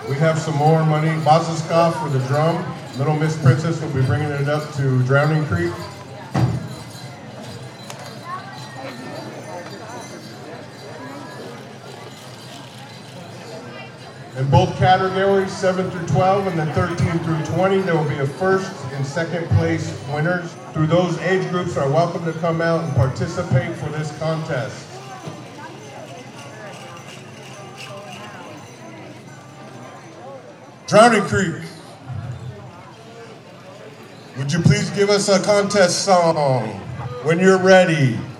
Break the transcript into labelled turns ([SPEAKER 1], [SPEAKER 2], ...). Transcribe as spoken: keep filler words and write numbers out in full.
[SPEAKER 1] We have some more money. Bazaskov for the drum. Little Miss Princess will be bringing it up to Drowning Creek. In both categories, seven through twelve and then thirteen through twenty, there will be a first and second place winners. Through those age groups are welcome to come out and participate for this contest. Drowning Creek, would you please give us a contest song when you're ready?